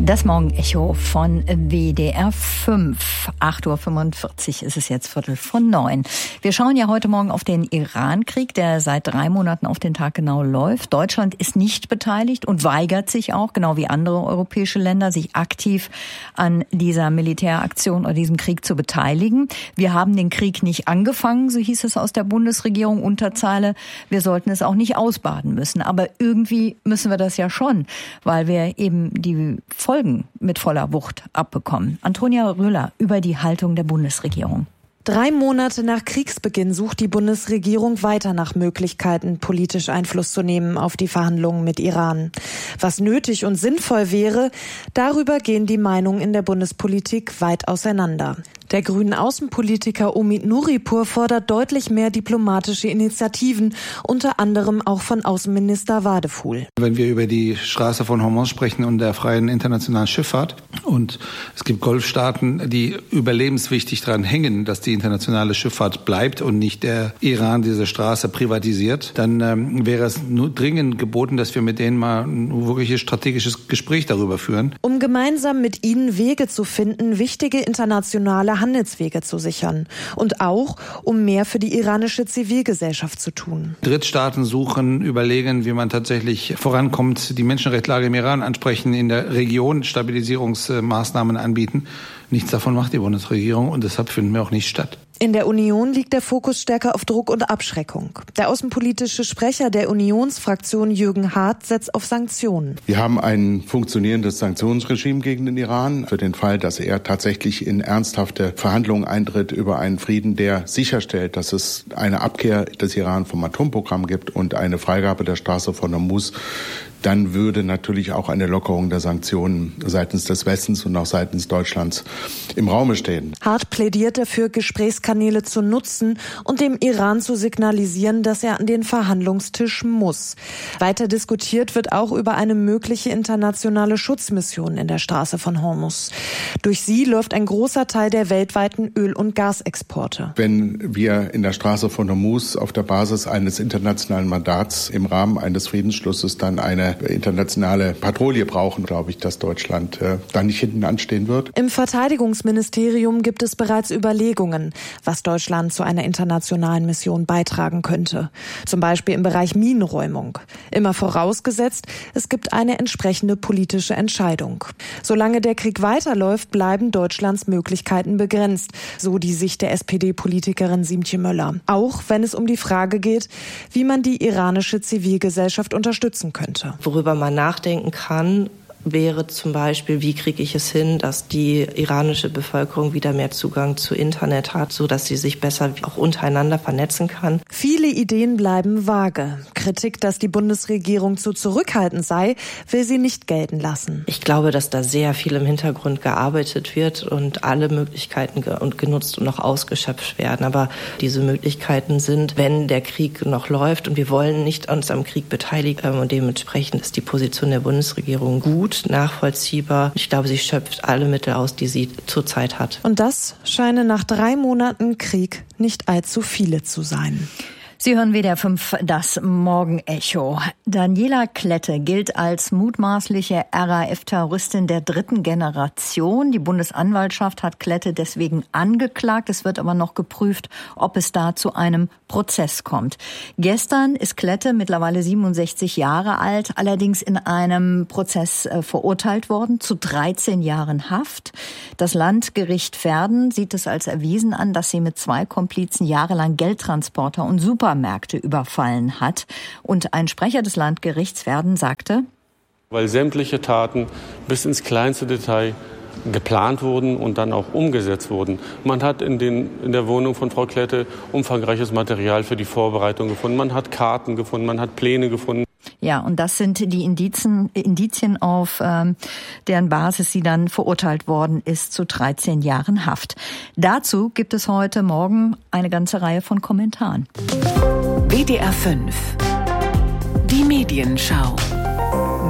Das Morgenecho von WDR 5. 8.45 Uhr ist es jetzt 8:45. Wir schauen ja heute Morgen auf den Iran-Krieg, der seit 3 Monaten auf den Tag genau läuft. Deutschland ist nicht beteiligt und weigert sich auch, genau wie andere europäische Länder, sich aktiv an dieser Militäraktion oder diesem Krieg zu beteiligen. Wir haben den Krieg nicht angefangen, so hieß es aus der Bundesregierung, Unterzeile. Wir sollten es auch nicht ausbaden müssen. Aber irgendwie müssen wir das ja schon, weil wir eben die Folgen mit voller Wucht abbekommen. Antonia Röhler über die Haltung der Bundesregierung. 3 Monate nach Kriegsbeginn sucht die Bundesregierung weiter nach Möglichkeiten, politisch Einfluss zu nehmen auf die Verhandlungen mit Iran. Was nötig und sinnvoll wäre, darüber gehen die Meinungen in der Bundespolitik weit auseinander. Der grünen Außenpolitiker Omid Nuripur fordert deutlich mehr diplomatische Initiativen, unter anderem auch von Außenminister Wadefuhl. Wenn wir über die Straße von Hormuz sprechen und der freien internationalen Schifffahrt, und es gibt Golfstaaten, die überlebenswichtig daran hängen, dass die internationale Schifffahrt bleibt und nicht der Iran diese Straße privatisiert, dann wäre es nur dringend geboten, dass wir mit denen mal ein wirkliches strategisches Gespräch darüber führen. Um gemeinsam mit ihnen Wege zu finden, wichtige internationale Handelswege zu sichern und auch, um mehr für die iranische Zivilgesellschaft zu tun. Drittstaaten suchen, überlegen, wie man tatsächlich vorankommt, die Menschenrechtslage im Iran ansprechen, in der Region Stabilisierungsmaßnahmen anbieten. Nichts davon macht die Bundesregierung und deshalb finden wir auch nicht statt. In der Union liegt der Fokus stärker auf Druck und Abschreckung. Der außenpolitische Sprecher der Unionsfraktion Jürgen Hart setzt auf Sanktionen. Wir haben ein funktionierendes Sanktionsregime gegen den Iran für den Fall, dass er tatsächlich in ernsthafte Verhandlungen eintritt über einen Frieden, der sicherstellt, dass es eine Abkehr des Iran vom Atomprogramm gibt und eine Freigabe der Straße von Hormuz. Dann würde natürlich auch eine Lockerung der Sanktionen seitens des Westens und auch seitens Deutschlands im Raume stehen. Hart plädiert dafür, Gesprächskanäle zu nutzen und dem Iran zu signalisieren, dass er an den Verhandlungstisch muss. Weiter diskutiert wird auch über eine mögliche internationale Schutzmission in der Straße von Hormuz. Durch sie läuft ein großer Teil der weltweiten Öl- und Gasexporte. Wenn wir in der Straße von Hormuz auf der Basis eines internationalen Mandats im Rahmen eines Friedensschlusses dann eine internationale Patrouille brauchen, glaube ich, dass Deutschland da nicht hinten anstehen wird. Im Verteidigungsministerium gibt es bereits Überlegungen, was Deutschland zu einer internationalen Mission beitragen könnte. Zum Beispiel im Bereich Minenräumung. Immer vorausgesetzt, es gibt eine entsprechende politische Entscheidung. Solange der Krieg weiterläuft, bleiben Deutschlands Möglichkeiten begrenzt, so die Sicht der SPD-Politikerin Siemtje Möller. Auch wenn es um die Frage geht, wie man die iranische Zivilgesellschaft unterstützen könnte. Worüber man nachdenken kann, wäre zum Beispiel, wie kriege ich es hin, dass die iranische Bevölkerung wieder mehr Zugang zu Internet hat, so dass sie sich besser auch untereinander vernetzen kann. Viele Ideen bleiben vage. Kritik, dass die Bundesregierung zu zurückhaltend sei, will sie nicht gelten lassen. Ich glaube, dass da sehr viel im Hintergrund gearbeitet wird und alle Möglichkeiten genutzt und noch ausgeschöpft werden. Aber diese Möglichkeiten sind, wenn der Krieg noch läuft und wir wollen nicht uns am Krieg beteiligen und dementsprechend ist die Position der Bundesregierung gut, nachvollziehbar. Ich glaube, sie schöpft alle Mittel aus, die sie zurzeit hat. Und das scheinen nach 3 Monaten Krieg nicht allzu viele zu sein. Sie hören WDR 5, das Morgenecho. Daniela Klette gilt als mutmaßliche RAF-Terroristin der 3. Generation. Die Bundesanwaltschaft hat Klette deswegen angeklagt. Es wird aber noch geprüft, ob es da zu einem Prozess kommt. Gestern ist Klette, mittlerweile 67 Jahre alt, allerdings in einem Prozess verurteilt worden zu 13 Jahren Haft. Das Landgericht Verden sieht es als erwiesen an, dass sie mit 2 Komplizen jahrelang Geldtransporter und Supermärkte überfallen hat. Und ein Sprecher des Landgerichts Verden sagte: Weil sämtliche Taten bis ins kleinste Detail geplant wurden und dann auch umgesetzt wurden. Man hat in der Wohnung von Frau Klette umfangreiches Material für die Vorbereitung gefunden. Man hat Karten gefunden, man hat Pläne gefunden. Ja, und das sind die Indizien, auf deren Basis sie dann verurteilt worden ist zu 13 Jahren Haft. Dazu gibt es heute Morgen eine ganze Reihe von Kommentaren. WDR 5. Die Medienschau.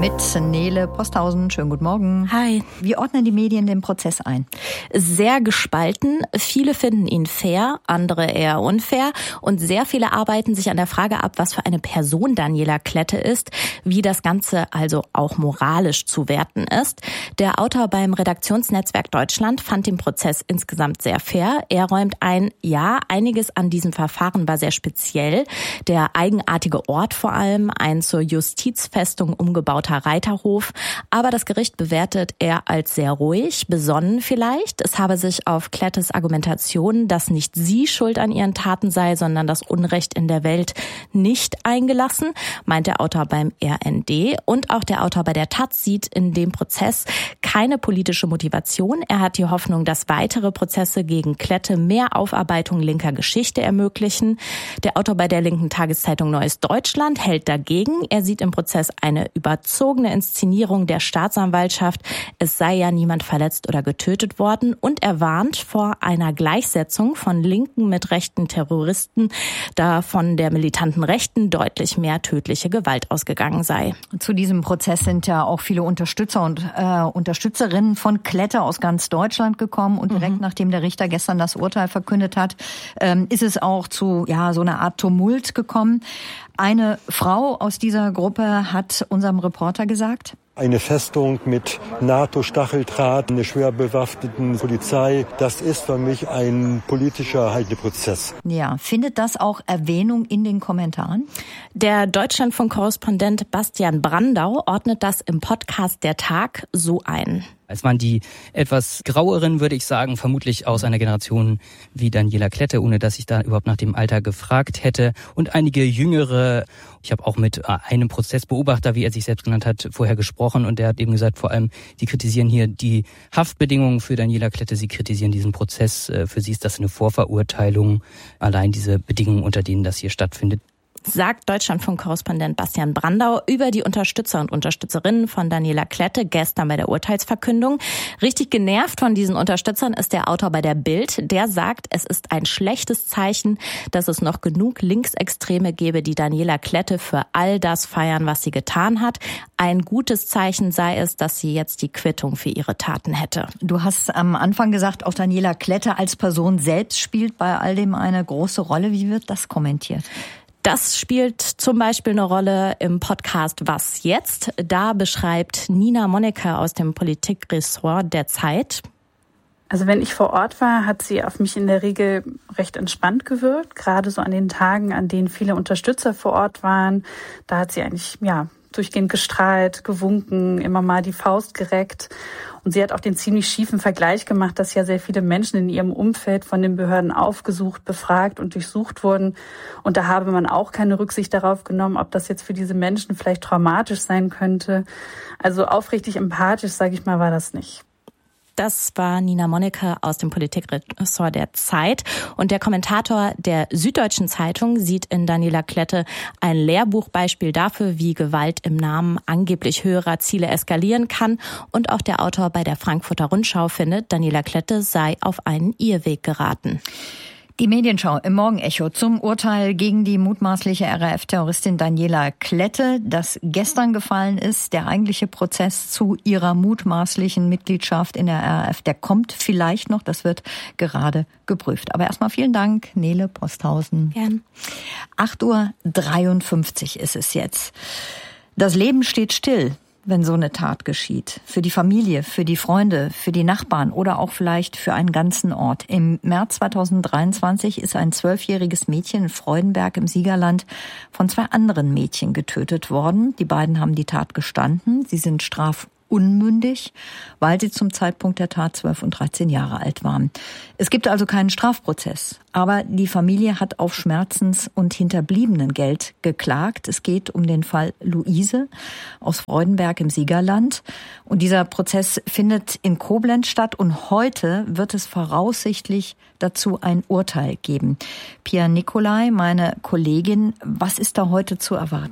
mit Nele Posthausen. Schönen guten Morgen. Hi. Wie ordnen die Medien den Prozess ein? Sehr gespalten. Viele finden ihn fair, andere eher unfair. Und sehr viele arbeiten sich an der Frage ab, was für eine Person Daniela Klette ist, wie das Ganze also auch moralisch zu werten ist. Der Autor beim Redaktionsnetzwerk Deutschland fand den Prozess insgesamt sehr fair. Er räumt ein, ja, einiges an diesem Verfahren war sehr speziell. Der eigenartige Ort vor allem, ein zur Justizfestung umgebauter Reiterhof. Aber das Gericht bewertet er als sehr ruhig, besonnen vielleicht. Es habe sich auf Klettes Argumentation, dass nicht sie schuld an ihren Taten sei, sondern das Unrecht in der Welt, nicht eingelassen, meint der Autor beim RND. Und auch der Autor bei der Taz sieht in dem Prozess keine politische Motivation. Er hat die Hoffnung, dass weitere Prozesse gegen Klette mehr Aufarbeitung linker Geschichte ermöglichen. Der Autor bei der linken Tageszeitung Neues Deutschland hält dagegen. Er sieht im Prozess eine überzogene Inszenierung der Staatsanwaltschaft. Es sei ja niemand verletzt oder getötet worden. Und er warnt vor einer Gleichsetzung von Linken mit rechten Terroristen, da von der militanten Rechten deutlich mehr tödliche Gewalt ausgegangen sei. Zu diesem Prozess sind ja auch viele Unterstützer und Unterstützerinnen von Klette aus ganz Deutschland gekommen. Und direkt nachdem der Richter gestern das Urteil verkündet hat, ist es auch zu so einer Art Tumult gekommen. Eine Frau aus dieser Gruppe hat unserem Reporter gesagt: Eine Festung mit NATO-Stacheldraht, eine schwer bewaffneten Polizei, das ist für mich ein politischer Halteprozess. Ja, findet das auch Erwähnung in den Kommentaren? Der Deutschlandfunk-Korrespondent Bastian Brandau ordnet das im Podcast Der Tag so ein. Es waren die etwas graueren, würde ich sagen, vermutlich aus einer Generation wie Daniela Klette, ohne dass ich da überhaupt nach dem Alter gefragt hätte. Und einige jüngere. Ich habe auch mit einem Prozessbeobachter, wie er sich selbst genannt hat, vorher gesprochen. Und der hat eben gesagt, vor allem, sie kritisieren hier die Haftbedingungen für Daniela Klette. Sie kritisieren diesen Prozess. Für sie ist das eine Vorverurteilung. Allein diese Bedingungen, unter denen das hier stattfindet. Sagt Deutschlandfunk-Korrespondent Bastian Brandau über die Unterstützer und Unterstützerinnen von Daniela Klette gestern bei der Urteilsverkündung. Richtig genervt von diesen Unterstützern ist der Autor bei der Bild. Der sagt, es ist ein schlechtes Zeichen, dass es noch genug Linksextreme gebe, die Daniela Klette für all das feiern, was sie getan hat. Ein gutes Zeichen sei es, dass sie jetzt die Quittung für ihre Taten hätte. Du hast am Anfang gesagt, auch Daniela Klette als Person selbst spielt bei all dem eine große Rolle. Wie wird das kommentiert? Das spielt zum Beispiel eine Rolle im Podcast Was jetzt? Da beschreibt Nina Monnecke aus dem Politikressort der Zeit: Also wenn ich vor Ort war, hat sie auf mich in der Regel recht entspannt gewirkt. Gerade so an den Tagen, an denen viele Unterstützer vor Ort waren, da hat sie eigentlich durchgehend gestrahlt, gewunken, immer mal die Faust gereckt. Und sie hat auch den ziemlich schiefen Vergleich gemacht, dass ja sehr viele Menschen in ihrem Umfeld von den Behörden aufgesucht, befragt und durchsucht wurden. Und da habe man auch keine Rücksicht darauf genommen, ob das jetzt für diese Menschen vielleicht traumatisch sein könnte. Also aufrichtig empathisch, sage ich mal, war das nicht. Das war Nina Monnecke aus dem Politikressort der Zeit. Und der Kommentator der Süddeutschen Zeitung sieht in Daniela Klette ein Lehrbuchbeispiel dafür, wie Gewalt im Namen angeblich höherer Ziele eskalieren kann. Und auch der Autor bei der Frankfurter Rundschau findet, Daniela Klette sei auf einen Irrweg geraten. Die Medienschau im Morgenecho zum Urteil gegen die mutmaßliche RAF-Terroristin Daniela Klette, das gestern gefallen ist. Der eigentliche Prozess zu ihrer mutmaßlichen Mitgliedschaft in der RAF, der kommt vielleicht noch. Das wird gerade geprüft. Aber erstmal vielen Dank, Nele Posthausen. Gern. 8:53 Uhr ist es jetzt. Das Leben steht still, wenn so eine Tat geschieht. Für die Familie, für die Freunde, für die Nachbarn oder auch vielleicht für einen ganzen Ort. Im März 2023 ist ein 12-jähriges Mädchen in Freudenberg im Siegerland von 2 anderen Mädchen getötet worden. Die beiden haben die Tat gestanden. Sie sind strafunmündig, weil sie zum Zeitpunkt der Tat 12 und 13 Jahre alt waren. Es gibt also keinen Strafprozess. Aber die Familie hat auf Schmerzens- und Hinterbliebenengeld geklagt. Es geht um den Fall Luise aus Freudenberg im Siegerland. Und dieser Prozess findet in Koblenz statt. Und heute wird es voraussichtlich dazu ein Urteil geben. Pia Nicolai, meine Kollegin, was ist da heute zu erwarten?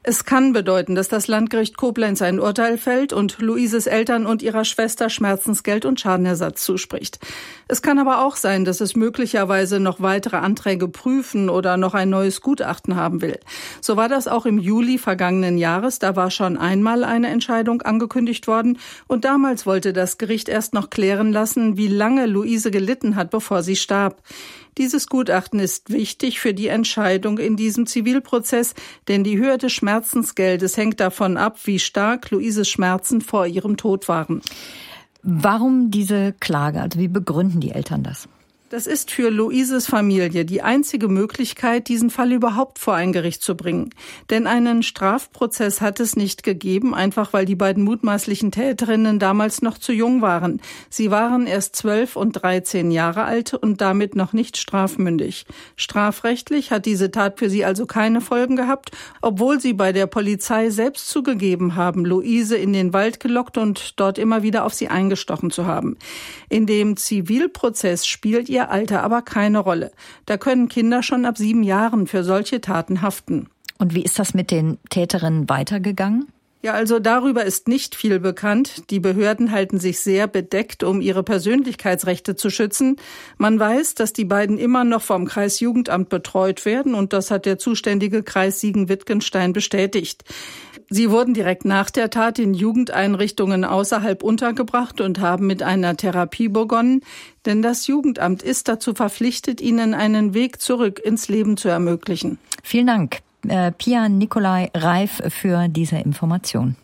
Es kann bedeuten, dass das Landgericht Koblenz ein Urteil fällt und Luises Eltern und ihrer Schwester Schmerzensgeld und Schadenersatz zuspricht. Es kann aber auch sein, dass es möglicherweise noch weitere Anträge prüfen oder noch ein neues Gutachten haben will. So war das auch im Juli vergangenen Jahres. Da war schon einmal eine Entscheidung angekündigt worden. Und damals wollte das Gericht erst noch klären lassen, wie lange Luise gelitten hat, bevor sie starb. Dieses Gutachten ist wichtig für die Entscheidung in diesem Zivilprozess, denn die Höhe des Schmerzensgeldes hängt davon ab, wie stark Luises Schmerzen vor ihrem Tod waren. Warum diese Klage? Also wie begründen die Eltern das? Das ist für Luises Familie die einzige Möglichkeit, diesen Fall überhaupt vor ein Gericht zu bringen. Denn einen Strafprozess hat es nicht gegeben, einfach weil die beiden mutmaßlichen Täterinnen damals noch zu jung waren. Sie waren erst 12 und 13 Jahre alt und damit noch nicht strafmündig. Strafrechtlich hat diese Tat für sie also keine Folgen gehabt, obwohl sie bei der Polizei selbst zugegeben haben, Luise in den Wald gelockt und dort immer wieder auf sie eingestochen zu haben. In dem Zivilprozess spielt ihr Alter aber keine Rolle. Da können Kinder schon ab 7 Jahren für solche Taten haften. Und wie ist das mit den Täterinnen weitergegangen? Ja, also darüber ist nicht viel bekannt. Die Behörden halten sich sehr bedeckt, um ihre Persönlichkeitsrechte zu schützen. Man weiß, dass die beiden immer noch vom Kreisjugendamt betreut werden und das hat der zuständige Kreis Siegen-Wittgenstein bestätigt. Sie wurden direkt nach der Tat in Jugendeinrichtungen außerhalb untergebracht und haben mit einer Therapie begonnen, denn das Jugendamt ist dazu verpflichtet, ihnen einen Weg zurück ins Leben zu ermöglichen. Vielen Dank, Pia Nikolai Reif, für diese Information.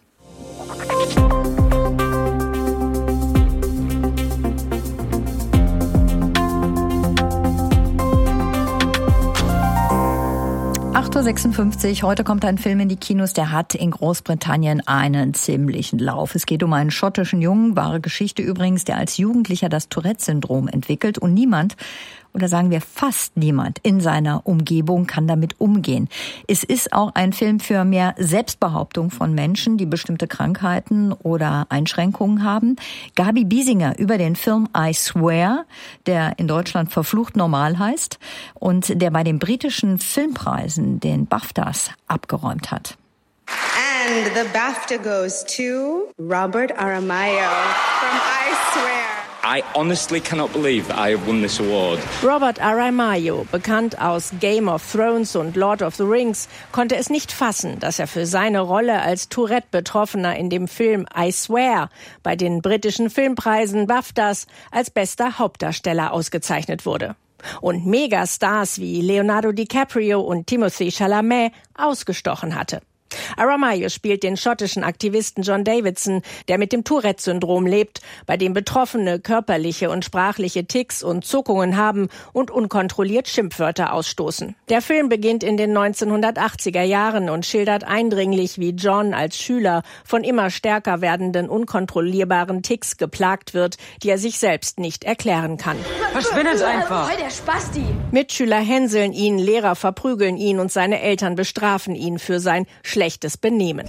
Uhr. Heute kommt ein Film in die Kinos, der hat in Großbritannien einen ziemlichen Lauf. Es geht um einen schottischen Jungen, wahre Geschichte übrigens, der als Jugendlicher das Tourette-Syndrom entwickelt und niemand, oder sagen wir fast niemand in seiner Umgebung kann damit umgehen. Es ist auch ein Film für mehr Selbstbehauptung von Menschen, die bestimmte Krankheiten oder Einschränkungen haben. Gabi Biesinger über den Film I Swear, der in Deutschland verflucht normal heißt und der bei den britischen Filmpreisen, den BAFTAs, abgeräumt hat. And the BAFTA goes to Robert Aramayo from I Swear. I honestly cannot believe that I have won this award. Robert Aramayo, bekannt aus Game of Thrones und Lord of the Rings, konnte es nicht fassen, dass er für seine Rolle als Tourette-Betroffener in dem Film I Swear bei den britischen Filmpreisen BAFTAs als bester Hauptdarsteller ausgezeichnet wurde. Und Megastars wie Leonardo DiCaprio und Timothée Chalamet ausgestochen hatte. Aramayo spielt den schottischen Aktivisten John Davidson, der mit dem Tourette-Syndrom lebt, bei dem Betroffene körperliche und sprachliche Tics und Zuckungen haben und unkontrolliert Schimpfwörter ausstoßen. Der Film beginnt in den 1980er Jahren und schildert eindringlich, wie John als Schüler von immer stärker werdenden, unkontrollierbaren Tics geplagt wird, die er sich selbst nicht erklären kann. Verschwindet einfach! Der Spasti! Mitschüler hänseln ihn, Lehrer verprügeln ihn und seine Eltern bestrafen ihn für sein schlechtes Benehmen.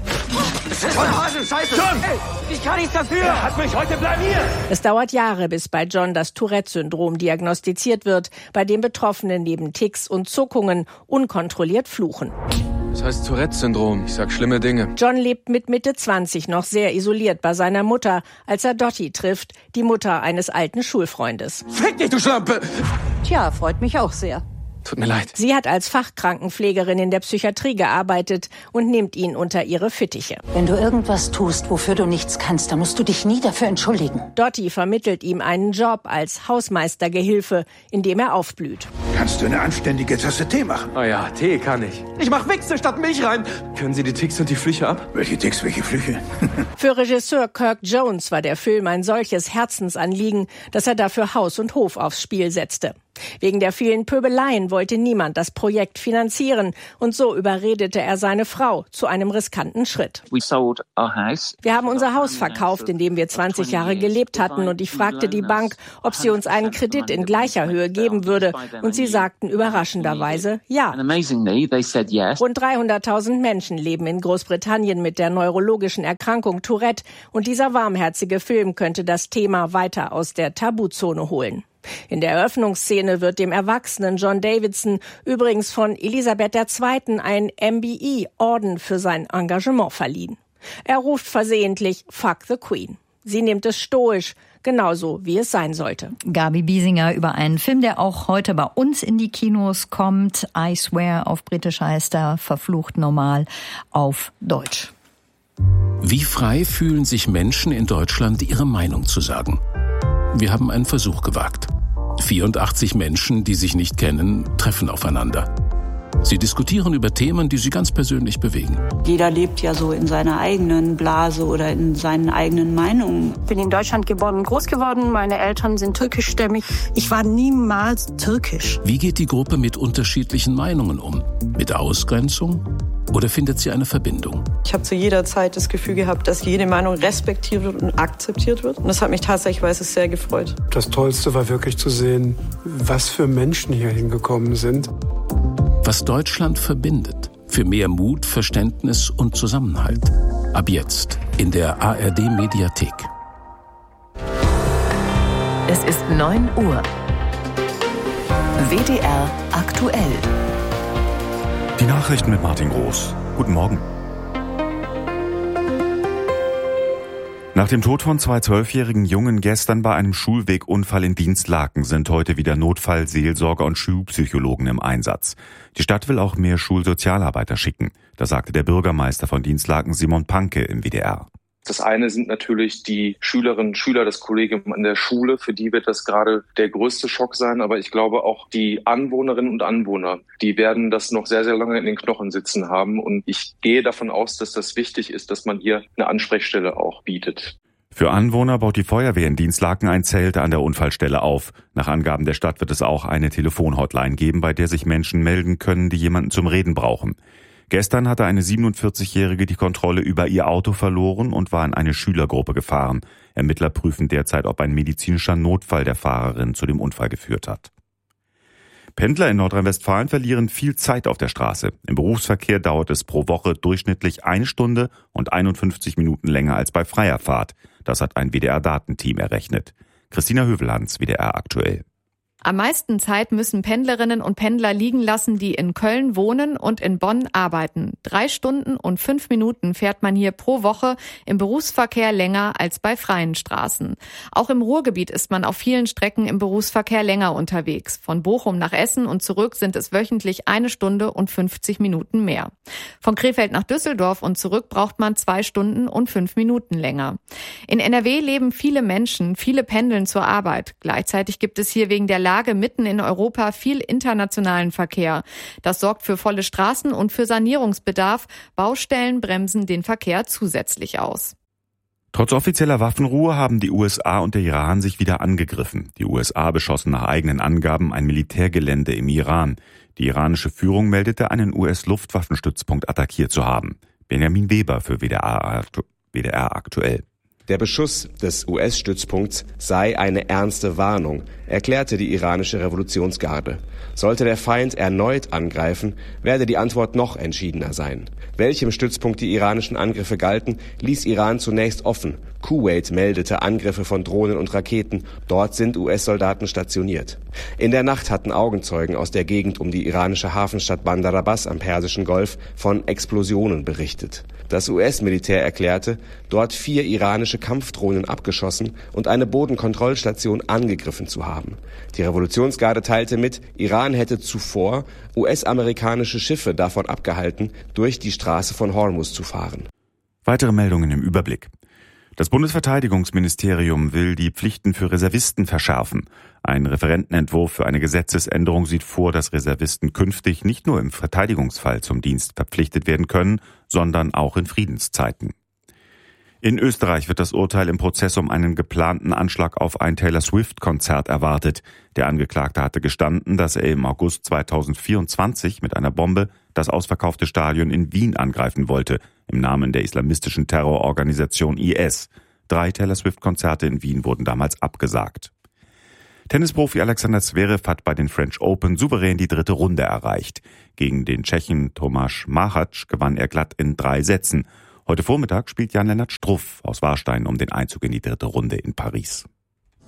John! Ich kann nichts dafür! Er hat mich heute blamiert! Es dauert Jahre, bis bei John das Tourette-Syndrom diagnostiziert wird, bei dem Betroffene neben Tics und Zuckungen unkontrolliert fluchen. Das heißt Tourette-Syndrom. Ich sag schlimme Dinge. John lebt mit Mitte 20 noch sehr isoliert bei seiner Mutter, als er Dottie trifft, die Mutter eines alten Schulfreundes. Fick dich, du Schlampe! Tja, freut mich auch sehr. Tut mir leid. Sie hat als Fachkrankenpflegerin in der Psychiatrie gearbeitet und nimmt ihn unter ihre Fittiche. Wenn du irgendwas tust, wofür du nichts kannst, dann musst du dich nie dafür entschuldigen. Dottie vermittelt ihm einen Job als Hausmeistergehilfe, in dem er aufblüht. Kannst du eine anständige Tasse Tee machen? Oh ja, Tee kann ich. Ich mach Wichse statt Milch rein. Können Sie die Ticks und die Flüche ab? Welche Ticks, welche Flüche? Für Regisseur Kirk Jones war der Film ein solches Herzensanliegen, dass er dafür Haus und Hof aufs Spiel setzte. Wegen der vielen Pöbeleien wollte niemand das Projekt finanzieren und so überredete er seine Frau zu einem riskanten Schritt. Wir haben unser Haus verkauft, in dem wir 20 Jahre gelebt hatten und ich fragte die Bank, ob sie uns einen Kredit in gleicher Höhe geben würde und sie sagten überraschenderweise ja. Rund 300.000 Menschen leben in Großbritannien mit der neurologischen Erkrankung Tourette und dieser warmherzige Film könnte das Thema weiter aus der Tabuzone holen. In der Eröffnungsszene wird dem erwachsenen John Davidson übrigens von Elisabeth II. Ein MBE-Orden für sein Engagement verliehen. Er ruft versehentlich "Fuck the Queen". Sie nimmt es stoisch, genauso wie es sein sollte. Gabi Biesinger über einen Film, der auch heute bei uns in die Kinos kommt. I Swear auf Britisch heißt er, verflucht normal auf Deutsch. Wie frei fühlen sich Menschen in Deutschland, ihre Meinung zu sagen? Wir haben einen Versuch gewagt. 84 Menschen, die sich nicht kennen, treffen aufeinander. Sie diskutieren über Themen, die sie ganz persönlich bewegen. Jeder lebt ja so in seiner eigenen Blase oder in seinen eigenen Meinungen. Ich bin in Deutschland geboren und groß geworden. Meine Eltern sind türkischstämmig. Ich war niemals türkisch. Wie geht die Gruppe mit unterschiedlichen Meinungen um? Mit Ausgrenzung? Oder findet sie eine Verbindung? Ich habe zu jeder Zeit das Gefühl gehabt, dass jede Meinung respektiert wird und akzeptiert wird. Und das hat mich tatsächlich sehr gefreut. Das Tollste war wirklich zu sehen, was für Menschen hier hingekommen sind. Was Deutschland verbindet. Für mehr Mut, Verständnis und Zusammenhalt. Ab jetzt in der ARD-Mediathek. Es ist 9 Uhr. WDR aktuell. Die Nachrichten mit Martin Groß. Guten Morgen. Nach dem Tod von 2 12-jährigen Jungen gestern bei einem Schulwegunfall in Dinslaken sind heute wieder Notfallseelsorger und Schulpsychologen im Einsatz. Die Stadt will auch mehr Schulsozialarbeiter schicken. Das sagte der Bürgermeister von Dinslaken, Simon Panke, im WDR. Das eine sind natürlich die Schülerinnen und Schüler, das Kollegium an der Schule. Für die wird das gerade der größte Schock sein. Aber ich glaube auch die Anwohnerinnen und Anwohner, die werden das noch sehr, sehr lange in den Knochen sitzen haben. Und ich gehe davon aus, dass das wichtig ist, dass man hier eine Ansprechstelle auch bietet. Für Anwohner baut die Feuerwehr in Dinslaken ein Zelt an der Unfallstelle auf. Nach Angaben der Stadt wird es auch eine Telefonhotline geben, bei der sich Menschen melden können, die jemanden zum Reden brauchen. Gestern hatte eine 47-Jährige die Kontrolle über ihr Auto verloren und war in eine Schülergruppe gefahren. Ermittler prüfen derzeit, ob ein medizinischer Notfall der Fahrerin zu dem Unfall geführt hat. Pendler in Nordrhein-Westfalen verlieren viel Zeit auf der Straße. Im Berufsverkehr dauert es pro Woche durchschnittlich 1 Stunde und 51 Minuten länger als bei freier Fahrt. Das hat ein WDR-Datenteam errechnet. Christina Hövelhans, WDR aktuell. Am meisten Zeit müssen Pendlerinnen und Pendler liegen lassen, die in Köln wohnen und in Bonn arbeiten. 3 Stunden und 5 Minuten fährt man hier pro Woche im Berufsverkehr länger als bei freien Straßen. Auch im Ruhrgebiet ist man auf vielen Strecken im Berufsverkehr länger unterwegs. Von Bochum nach Essen und zurück sind es wöchentlich 1 Stunde und 50 Minuten mehr. Von Krefeld nach Düsseldorf und zurück braucht man 2 Stunden und 5 Minuten länger. In NRW leben viele Menschen, viele pendeln zur Arbeit. Gleichzeitig gibt es hier wegen der Lage mitten in Europa viel internationalen Verkehr. Das sorgt für volle Straßen und für Sanierungsbedarf. Baustellen bremsen den Verkehr zusätzlich aus. Trotz offizieller Waffenruhe haben die USA und der Iran sich wieder angegriffen. Die USA beschossen nach eigenen Angaben ein Militärgelände im Iran. Die iranische Führung meldete, einen US-Luftwaffenstützpunkt attackiert zu haben. Benjamin Weber für WDR aktuell. Der Beschuss des US-Stützpunkts sei eine ernste Warnung, erklärte die iranische Revolutionsgarde. Sollte der Feind erneut angreifen, werde die Antwort noch entschiedener sein. Welchem Stützpunkt die iranischen Angriffe galten, ließ Iran zunächst offen. Kuwait meldete Angriffe von Drohnen und Raketen. Dort sind US-Soldaten stationiert. In der Nacht hatten Augenzeugen aus der Gegend um die iranische Hafenstadt Bandar Abbas am Persischen Golf von Explosionen berichtet. Das US-Militär erklärte, dort 4 iranische Kampfdrohnen abgeschossen und eine Bodenkontrollstation angegriffen zu haben. Die Revolutionsgarde teilte mit, Iran hätte zuvor US-amerikanische Schiffe davon abgehalten, durch die Straße von Hormuz zu fahren. Weitere Meldungen im Überblick. Das Bundesverteidigungsministerium will die Pflichten für Reservisten verschärfen. Ein Referentenentwurf für eine Gesetzesänderung sieht vor, dass Reservisten künftig nicht nur im Verteidigungsfall zum Dienst verpflichtet werden können, sondern auch in Friedenszeiten. In Österreich wird das Urteil im Prozess um einen geplanten Anschlag auf ein Taylor Swift-Konzert erwartet. Der Angeklagte hatte gestanden, dass er im August 2024 mit einer Bombe das ausverkaufte Stadion in Wien angreifen wollte, im Namen der islamistischen Terrororganisation IS. 3 Taylor Swift-Konzerte in Wien wurden damals abgesagt. Tennisprofi Alexander Zverev hat bei den French Open souverän die 3. Runde erreicht. Gegen den Tschechen Tomáš Machač gewann er glatt in 3 Sätzen. Heute Vormittag spielt Jan-Lennart Struff aus Warstein um den Einzug in die 3. Runde in Paris.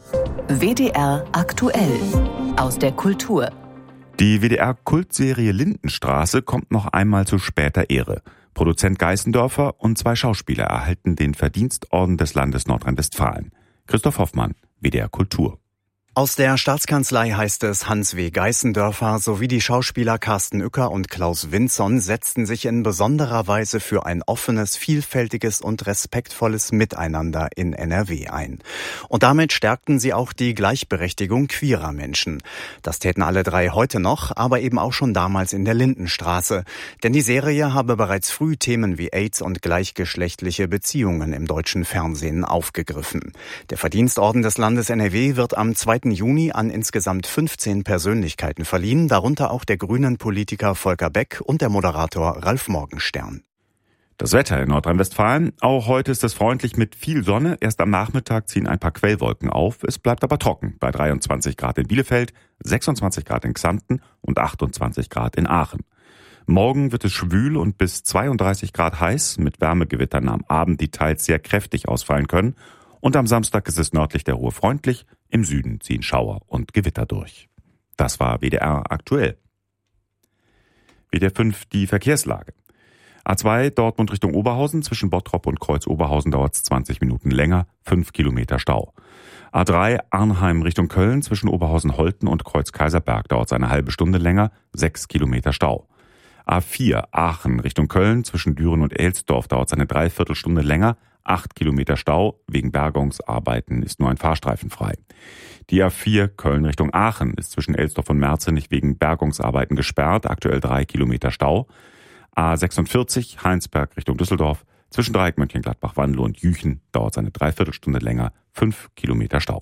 WDR aktuell aus der Kultur. Die WDR-Kultserie Lindenstraße kommt noch einmal zu später Ehre. Produzent Geißendörfer und 2 Schauspieler erhalten den Verdienstorden des Landes Nordrhein-Westfalen. Christoph Hoffmann, WDR Kultur. Aus der Staatskanzlei heißt es, Hans W. Geißendörfer sowie die Schauspieler Carsten Uecker und Klaus Winzon setzten sich in besonderer Weise für ein offenes, vielfältiges und respektvolles Miteinander in NRW ein. Und damit stärkten sie auch die Gleichberechtigung queerer Menschen. Das täten alle 3 heute noch, aber eben auch schon damals in der Lindenstraße. Denn die Serie habe bereits früh Themen wie AIDS und gleichgeschlechtliche Beziehungen im deutschen Fernsehen aufgegriffen. Der Verdienstorden des Landes NRW wird am 2. Juni an insgesamt 15 Persönlichkeiten verliehen, darunter auch der Grünen-Politiker Volker Beck und der Moderator Ralf Morgenstern. Das Wetter in Nordrhein-Westfalen. Auch heute ist es freundlich mit viel Sonne. Erst am Nachmittag ziehen ein paar Quellwolken auf. Es bleibt aber trocken bei 23 Grad in Bielefeld, 26 Grad in Xanten und 28 Grad in Aachen. Morgen wird es schwül und bis 32 Grad heiß, mit Wärmegewittern am Abend, die teils sehr kräftig ausfallen können. Und am Samstag ist es nördlich der Ruhr freundlich, im Süden ziehen Schauer und Gewitter durch. Das war WDR aktuell. WDR 5 die Verkehrslage. A2 Dortmund Richtung Oberhausen, zwischen Bottrop und Kreuz-Oberhausen dauert es 20 Minuten länger, 5 Kilometer Stau. A3 Arnheim Richtung Köln, zwischen Oberhausen-Holten und Kreuz-Kaiserberg dauert es eine halbe Stunde länger, 6 Kilometer Stau. A4 Aachen Richtung Köln, zwischen Düren und Elsdorf dauert es eine Dreiviertelstunde länger, 8 Kilometer Stau, wegen Bergungsarbeiten ist nur ein Fahrstreifen frei. Die A4 Köln Richtung Aachen ist zwischen Elsdorf und Merzenich wegen Bergungsarbeiten gesperrt, aktuell 3 Kilometer Stau. A46 Heinsberg Richtung Düsseldorf, zwischen Dreieck, Mönchengladbach, Wandeln und Jüchen dauert es eine Dreiviertelstunde länger, 5 Kilometer Stau.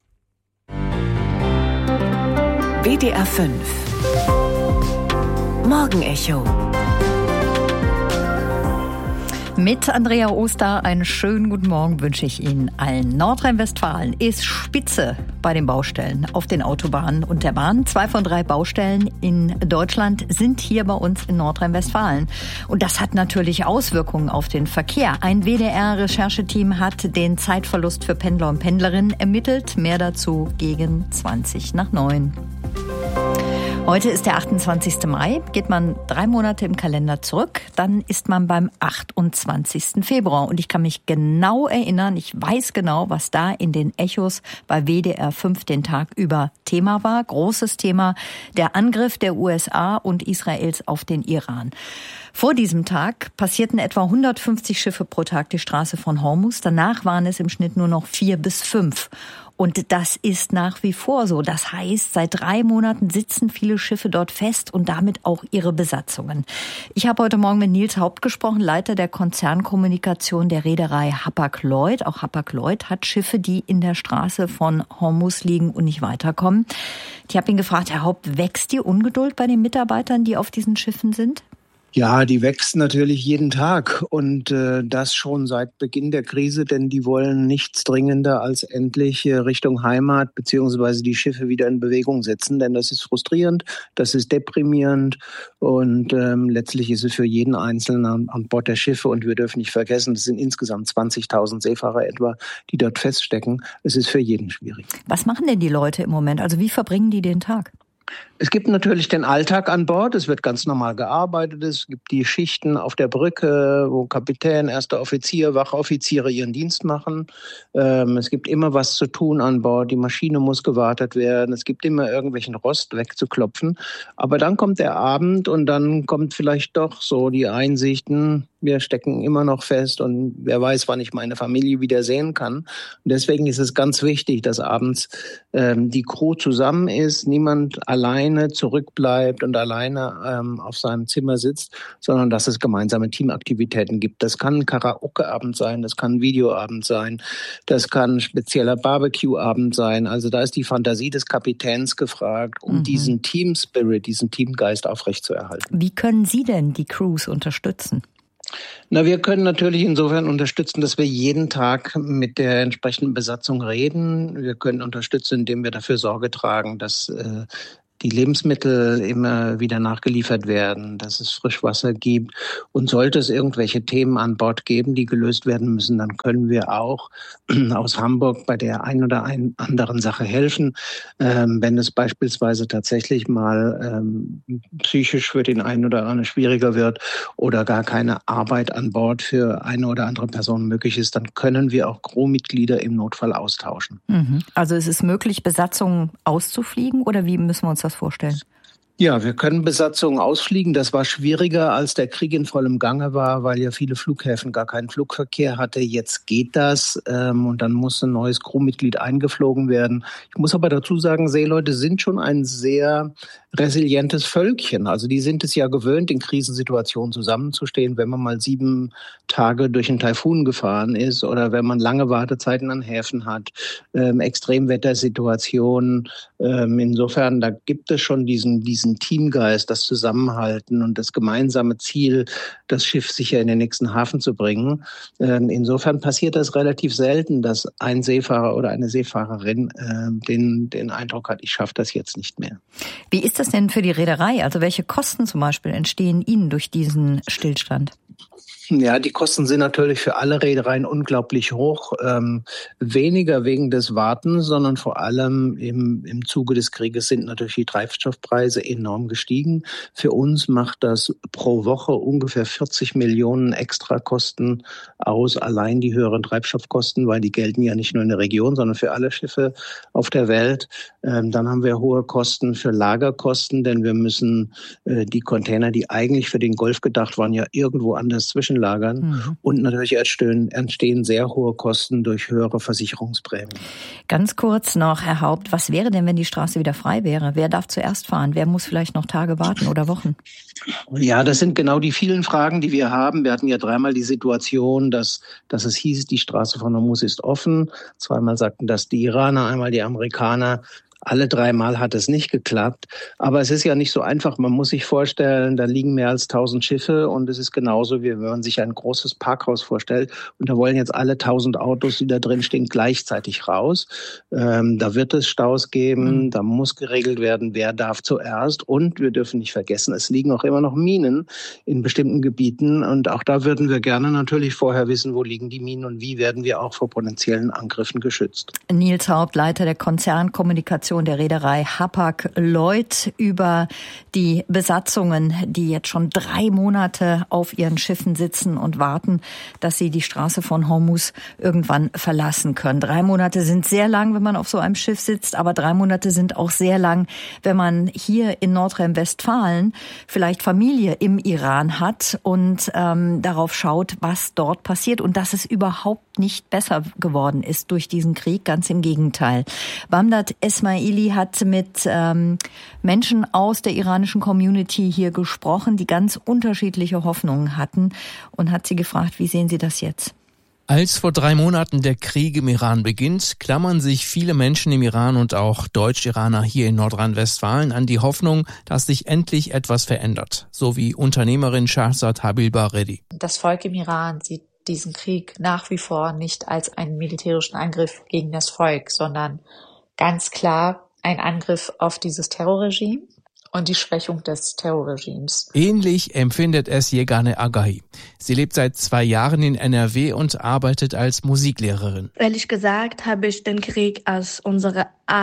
WDR 5 Morgenecho. Mit Andrea Oster einen schönen guten Morgen wünsche ich Ihnen allen. Nordrhein-Westfalen ist spitze bei den Baustellen auf den Autobahnen und der Bahn. 2 von 3 Baustellen in Deutschland sind hier bei uns in Nordrhein-Westfalen. Und das hat natürlich Auswirkungen auf den Verkehr. Ein WDR-Rechercheteam hat den Zeitverlust für Pendler und Pendlerinnen ermittelt. Mehr dazu gegen 8:20. Heute ist der 28. Mai. Geht man 3 Monate im Kalender zurück, dann ist man beim 28. Februar. Und ich kann mich genau erinnern, ich weiß genau, was da in den Echos bei WDR 5 den Tag über Thema war. Großes Thema, der Angriff der USA und Israels auf den Iran. Vor diesem Tag passierten etwa 150 Schiffe pro Tag die Straße von Hormuz. Danach waren es im Schnitt nur noch 4 bis 5. Und das ist nach wie vor so. Das heißt, seit 3 Monaten sitzen viele Schiffe dort fest und damit auch ihre Besatzungen. Ich habe heute Morgen mit Nils Haupt gesprochen, Leiter der Konzernkommunikation der Reederei Hapag-Lloyd. Auch Hapag-Lloyd hat Schiffe, die in der Straße von Hormuz liegen und nicht weiterkommen. Ich habe ihn gefragt, Herr Haupt, wächst die Ungeduld bei den Mitarbeitern, die auf diesen Schiffen sind? Ja, die wächst natürlich jeden Tag und das schon seit Beginn der Krise, denn die wollen nichts dringender als endlich Richtung Heimat beziehungsweise die Schiffe wieder in Bewegung setzen, denn das ist frustrierend, das ist deprimierend und letztlich ist es für jeden Einzelnen an Bord der Schiffe und wir dürfen nicht vergessen, es sind insgesamt 20.000 Seefahrer etwa, die dort feststecken. Es ist für jeden schwierig. Was machen denn die Leute im Moment? Also wie verbringen die den Tag? Es gibt natürlich den Alltag an Bord. Es wird ganz normal gearbeitet. Es gibt die Schichten auf der Brücke, wo Kapitän, erster Offizier, Wachoffiziere ihren Dienst machen. Es gibt immer was zu tun an Bord. Die Maschine muss gewartet werden. Es gibt immer irgendwelchen Rost wegzuklopfen. Aber dann kommt der Abend und dann kommt vielleicht doch so die Einsichten, wir stecken immer noch fest und wer weiß, wann ich meine Familie wieder sehen kann. Und deswegen ist es ganz wichtig, dass abends die Crew zusammen ist, niemand alleine zurückbleibt und alleine auf seinem Zimmer sitzt, sondern dass es gemeinsame Teamaktivitäten gibt. Das kann ein Karaoke-Abend sein, das kann ein Videoabend sein, das kann ein spezieller Barbecue-Abend sein. Also da ist die Fantasie des Kapitäns gefragt, um diesen Team-Spirit, diesen Teamgeist aufrechtzuerhalten. Wie können Sie denn die Crews unterstützen? Na, wir können natürlich insofern unterstützen, dass wir jeden Tag mit der entsprechenden Besatzung reden. Wir können unterstützen, indem wir dafür Sorge tragen, dass die Lebensmittel immer wieder nachgeliefert werden, dass es Frischwasser gibt. Und sollte es irgendwelche Themen an Bord geben, die gelöst werden müssen, dann können wir auch aus Hamburg bei der einen oder anderen Sache helfen. Wenn es beispielsweise tatsächlich mal psychisch für den einen oder anderen schwieriger wird oder gar keine Arbeit an Bord für eine oder andere Person möglich ist, dann können wir auch Crewmitglieder im Notfall austauschen. Also es ist möglich, Besatzungen auszufliegen, oder wie müssen wir uns das vorstellen? Ja, wir können Besatzungen ausfliegen. Das war schwieriger, als der Krieg in vollem Gange war, weil ja viele Flughäfen gar keinen Flugverkehr hatte. Jetzt geht das und dann muss ein neues Crewmitglied eingeflogen werden. Ich muss aber dazu sagen, Seeleute sind schon ein sehr resilientes Völkchen. Also die sind es ja gewöhnt, in Krisensituationen zusammenzustehen, wenn man mal 7 Tage durch einen Taifun gefahren ist oder wenn man lange Wartezeiten an Häfen hat, Extremwettersituationen. Insofern, da gibt es schon diesen Teamgeist, das Zusammenhalten und das gemeinsame Ziel, das Schiff sicher in den nächsten Hafen zu bringen. Insofern passiert das relativ selten, dass ein Seefahrer oder eine Seefahrerin den Eindruck hat, ich schaffe das jetzt nicht mehr. Wie ist das denn für die Reederei? Also welche Kosten zum Beispiel entstehen Ihnen durch diesen Stillstand? Ja, die Kosten sind natürlich für alle Reedereien unglaublich hoch. Weniger wegen des Wartens, sondern vor allem im Zuge des Krieges sind natürlich die Treibstoffpreise enorm gestiegen. Für uns macht das pro Woche ungefähr 40 Millionen Extrakosten aus, allein die höheren Treibstoffkosten, weil die gelten ja nicht nur in der Region, sondern für alle Schiffe auf der Welt. Dann haben wir hohe Kosten für Lagerkosten, denn wir müssen die Container, die eigentlich für den Golf gedacht waren, ja irgendwo anders zwischenlagern. Und natürlich entstehen sehr hohe Kosten durch höhere Versicherungsprämien. Ganz kurz noch, Herr Haupt, was wäre denn, wenn die Straße wieder frei wäre? Wer darf zuerst fahren? Wer muss vielleicht noch Tage warten oder Wochen? Ja, das sind genau die vielen Fragen, die wir haben. Wir hatten ja 3-mal die Situation, dass es hieß, die Straße von Hormuz ist offen. 2-mal sagten das die Iraner, einmal die Amerikaner. Alle 3-mal hat es nicht geklappt. Aber es ist ja nicht so einfach. Man muss sich vorstellen, da liegen mehr als 1000 Schiffe und es ist genauso, wie wenn man sich ein großes Parkhaus vorstellt. Und da wollen jetzt alle 1000 Autos, die da drin stehen, gleichzeitig raus. Da wird es Staus geben. Da muss geregelt werden, wer darf zuerst. Und wir dürfen nicht vergessen, es liegen auch immer noch Minen in bestimmten Gebieten. Und auch da würden wir gerne natürlich vorher wissen, wo liegen die Minen und wie werden wir auch vor potenziellen Angriffen geschützt. Nils Haupt, Leiter der Konzernkommunikation der Reederei Hapag-Lloyd, über die Besatzungen, die jetzt schon 3 Monate auf ihren Schiffen sitzen und warten, dass sie die Straße von Hormuz irgendwann verlassen können. 3 Monate sind sehr lang, wenn man auf so einem Schiff sitzt, aber 3 Monate sind auch sehr lang, wenn man hier in Nordrhein-Westfalen vielleicht Familie im Iran hat und darauf schaut, was dort passiert und dass es überhaupt nicht besser geworden ist durch diesen Krieg, ganz im Gegenteil. Bamdad Esmaili hat mit Menschen aus der iranischen Community hier gesprochen, die ganz unterschiedliche Hoffnungen hatten, und hat sie gefragt, wie sehen Sie das jetzt? Als vor 3 Monaten der Krieg im Iran beginnt, klammern sich viele Menschen im Iran und auch Deutsch-Iraner hier in Nordrhein-Westfalen an die Hoffnung, dass sich endlich etwas verändert, so wie Unternehmerin Shahzad Habil Baredi. Das Volk im Iran sieht diesen Krieg nach wie vor nicht als einen militärischen Angriff gegen das Volk, sondern ganz klar ein Angriff auf dieses Terrorregime und die Schwächung des Terrorregimes. Ähnlich empfindet es Yegane Agahi. Sie lebt seit 2 Jahren in NRW und arbeitet als Musiklehrerin. Ehrlich gesagt habe ich den Krieg als unsere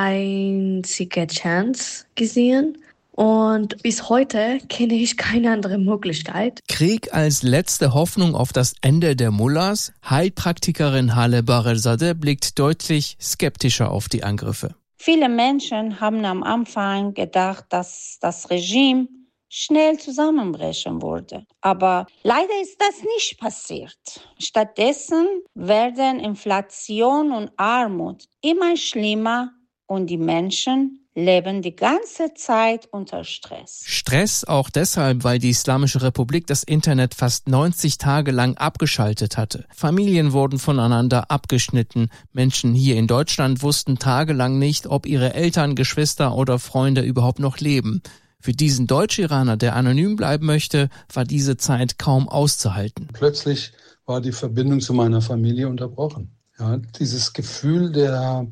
einzige Chance gesehen. Und bis heute kenne ich keine andere Möglichkeit. Krieg als letzte Hoffnung auf das Ende der Mullahs? Heilpraktikerin Hale Barerzadeh blickt deutlich skeptischer auf die Angriffe. Viele Menschen haben am Anfang gedacht, dass das Regime schnell zusammenbrechen würde. Aber leider ist das nicht passiert. Stattdessen werden Inflation und Armut immer schlimmer und die Menschen leben die ganze Zeit unter Stress. Stress auch deshalb, weil die Islamische Republik das Internet fast 90 Tage lang abgeschaltet hatte. Familien wurden voneinander abgeschnitten. Menschen hier in Deutschland wussten tagelang nicht, ob ihre Eltern, Geschwister oder Freunde überhaupt noch leben. Für diesen Deutsch-Iraner, der anonym bleiben möchte, war diese Zeit kaum auszuhalten. Plötzlich war die Verbindung zu meiner Familie unterbrochen. Ja, dieses Gefühl der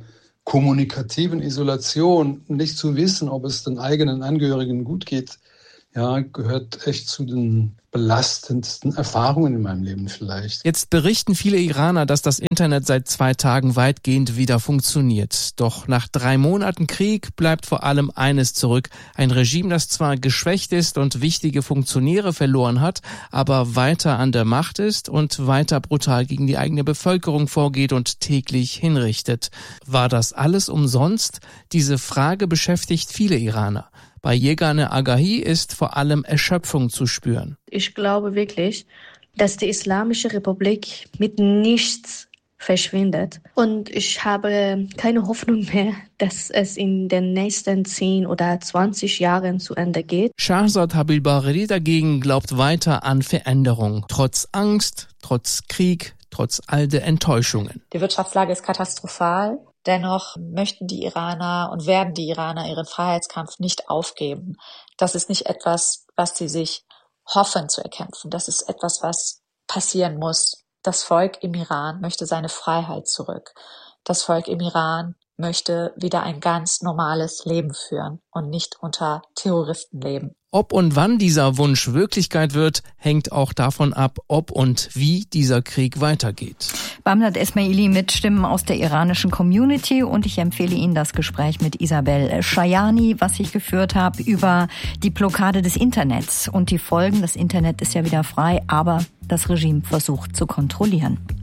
kommunikativen Isolation, nicht zu wissen, ob es den eigenen Angehörigen gut geht, ja, gehört echt zu den belastendsten Erfahrungen in meinem Leben vielleicht. Jetzt berichten viele Iraner, dass das Internet seit 2 Tagen weitgehend wieder funktioniert. Doch nach 3 Monaten Krieg bleibt vor allem eines zurück. Ein Regime, das zwar geschwächt ist und wichtige Funktionäre verloren hat, aber weiter an der Macht ist und weiter brutal gegen die eigene Bevölkerung vorgeht und täglich hinrichtet. War das alles umsonst? Diese Frage beschäftigt viele Iraner. Bei Yegane Agahi ist vor allem Erschöpfung zu spüren. Ich glaube wirklich, dass die Islamische Republik mit nichts verschwindet. Und ich habe keine Hoffnung mehr, dass es in den nächsten 10 oder 20 Jahren zu Ende geht. Shahzad Habil-Bareri dagegen glaubt weiter an Veränderung. Trotz Angst, trotz Krieg, trotz all der Enttäuschungen. Die Wirtschaftslage ist katastrophal. Dennoch möchten die Iraner und werden die Iraner ihren Freiheitskampf nicht aufgeben. Das ist nicht etwas, was sie sich hoffen zu erkämpfen. Das ist etwas, was passieren muss. Das Volk im Iran möchte seine Freiheit zurück. Das Volk im Iran möchte wieder ein ganz normales Leben führen und nicht unter Terroristen leben. Ob und wann dieser Wunsch Wirklichkeit wird, hängt auch davon ab, ob und wie dieser Krieg weitergeht. Bamdad Esmaili mit Stimmen aus der iranischen Community, und ich empfehle Ihnen das Gespräch mit Isabel Shayani, was ich geführt habe über die Blockade des Internets und die Folgen. Das Internet ist ja wieder frei, aber das Regime versucht zu kontrollieren.